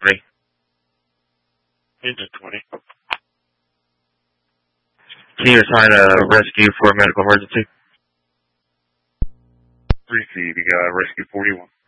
20. Engine 20. Can you assign a rescue for a medical emergency? 3C, we got rescue 41.